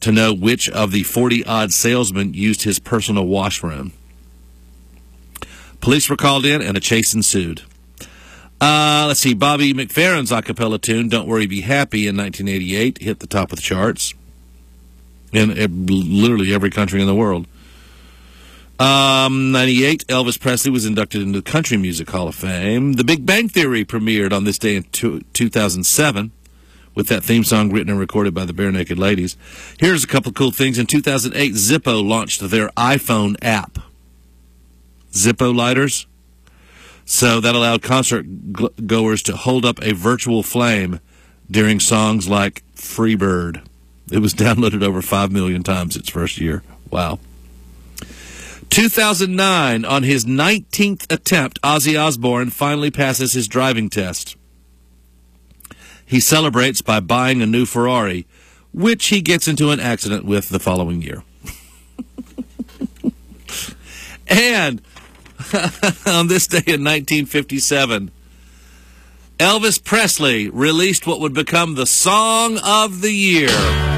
to know which of the 40-odd salesmen used his personal washroom. Police were called in, and a chase ensued. Let's see. Bobby McFerrin's a cappella tune, Don't Worry, Be Happy, in 1988, hit the top of the charts in literally every country in the world. 98, Elvis Presley was inducted into the Country Music Hall of Fame. The Big Bang Theory premiered on this day in 2007 with that theme song written and recorded by the Bare Naked Ladies. Here's a couple of cool things. In 2008, Zippo launched their iPhone app. Zippo lighters. So that allowed concert goers to hold up a virtual flame during songs like Freebird. It was downloaded over 5 million times its first year. Wow. 2009, on his 19th attempt, Ozzy Osbourne finally passes his driving test. He celebrates by buying a new Ferrari, which he gets into an accident with the following year. And on this day in 1957, Elvis Presley released what would become the Song of the Year.